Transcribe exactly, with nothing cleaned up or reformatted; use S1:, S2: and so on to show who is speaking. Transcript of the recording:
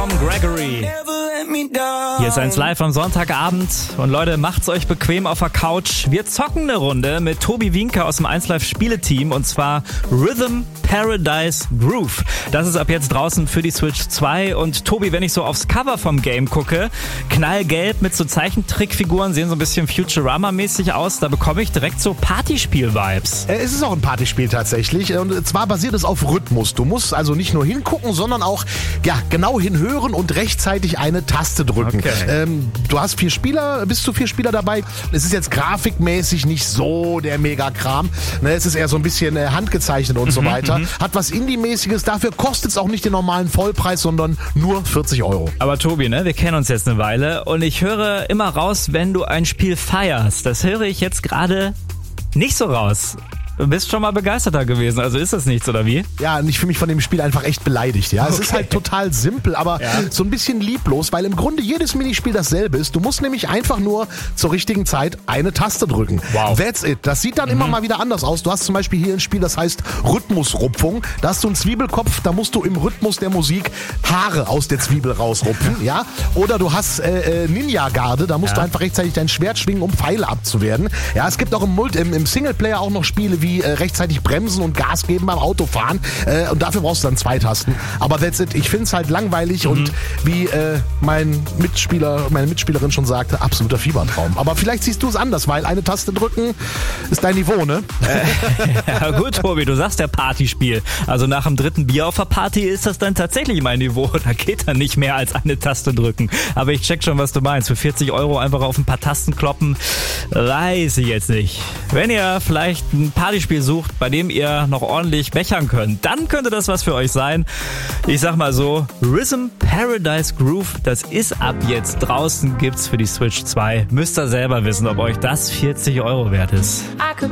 S1: vom Gregory. Hier ist eins live am Sonntagabend und Leute, macht's euch bequem auf der Couch. Wir zocken eine Runde mit Tobi Wienke aus dem eins live Spieleteam und zwar Rhythm Paradise Groove. Das ist ab jetzt draußen für die Switch zwei und Tobi, wenn ich so aufs Cover vom Game gucke, knallgelb mit so Zeichentrickfiguren, sehen so ein bisschen Futurama-mäßig aus, da bekomme ich direkt so Partyspiel-Vibes.
S2: Äh, es ist auch ein Partyspiel tatsächlich und zwar basiert es auf Rhythmus. Du musst also nicht nur hingucken, sondern auch ja, genau hinhören und rechtzeitig eine Taste drücken.
S1: Okay.
S2: Ähm, du hast vier Spieler, bis zu vier Spieler dabei. Es ist jetzt grafikmäßig nicht so der Mega-Kram. Ne, es ist eher so ein bisschen äh, handgezeichnet und so weiter. Hat was Indie-mäßiges, dafür kostet es auch nicht den normalen Vollpreis, sondern nur vierzig Euro.
S1: Aber Tobi, ne, wir kennen uns jetzt eine Weile und ich höre immer raus, wenn du ein Spiel feierst. Das höre ich jetzt gerade nicht so raus. Du bist schon mal begeisterter gewesen, also ist das nichts, oder wie?
S2: Ja, und ich fühle mich von dem Spiel einfach echt beleidigt. Ja, es
S1: Okay.
S2: ist halt total simpel, aber
S1: Ja.
S2: so ein bisschen lieblos, weil im Grunde jedes Minispiel dasselbe ist. Du musst nämlich einfach nur zur richtigen Zeit eine Taste drücken.
S1: Wow.
S2: That's it. Das sieht dann mhm. immer mal wieder anders aus. Du hast zum Beispiel hier ein Spiel, das heißt Rhythmusrupfung. Da hast du einen Zwiebelkopf, da musst du im Rhythmus der Musik Haare aus der Zwiebel rausrupfen. Ja? Oder du hast äh, Ninja-Garde, da musst
S1: Ja.
S2: du einfach rechtzeitig dein Schwert schwingen, um Pfeile abzuwehren. Ja, es gibt auch im, Multi- im, im Singleplayer auch noch Spiele wie äh, rechtzeitig bremsen und Gas geben beim Autofahren. Äh, und dafür brauchst du dann zwei Tasten. Aber that's it. Ich finde es halt langweilig mhm. und wie äh, mein Mitspieler, meine Mitspielerin schon sagte, absoluter Fiebertraum. Aber vielleicht siehst du es anders, weil eine Taste drücken ist dein Niveau, ne?
S1: Ja gut, Tobi, du sagst ja Partyspiel. Also nach dem dritten Bier auf der Party ist das dann tatsächlich mein Niveau. Da geht dann nicht mehr als eine Taste drücken. Aber ich check schon, was du meinst. Für vierzig Euro einfach auf ein paar Tasten kloppen, weiß ich jetzt nicht. Wenn ihr vielleicht ein Partyspiel sucht, bei dem ihr noch ordentlich bechern könnt, dann könnte das was für euch sein. Ich sag mal so, Rhythm Paradise Groove, das ist ab jetzt draußen, gibt's für die Switch zwei. Müsst ihr selber wissen, ob euch das vierzig Euro wert ist.
S3: I could